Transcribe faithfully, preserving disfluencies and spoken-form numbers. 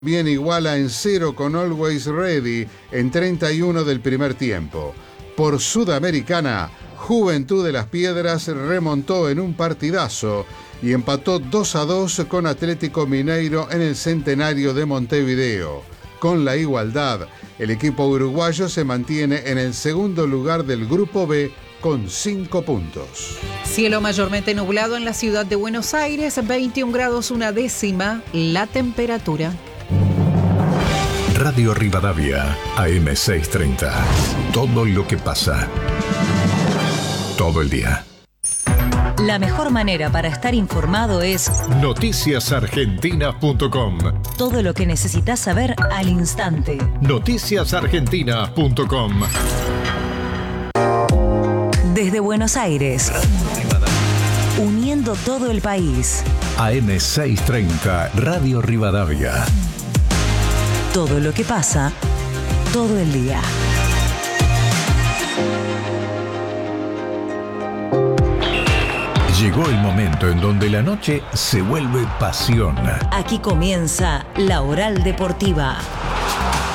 Bien iguala en cero con Always Ready en treinta y uno del primer tiempo. Por Sudamericana, Juventud de las Piedras remontó en un partidazo y empató dos a dos con Atlético Mineiro en el Centenario de Montevideo. Con la igualdad, el equipo uruguayo se mantiene en el segundo lugar del Grupo B con cinco puntos. Cielo mayormente nublado en la ciudad de Buenos Aires, veintiún grados una décima la temperatura. Radio Rivadavia, A M seiscientos treinta. Todo lo que pasa. Todo el día. La mejor manera para estar informado es noticias argentinas punto com. Todo lo que necesitas saber al instante. noticias argentinas punto com. Desde Buenos Aires, uniendo todo el país. A M seiscientos treinta, Radio Rivadavia. Todo lo que pasa, todo el día. Llegó el momento en donde la noche se vuelve pasión. Aquí comienza La Oral Deportiva.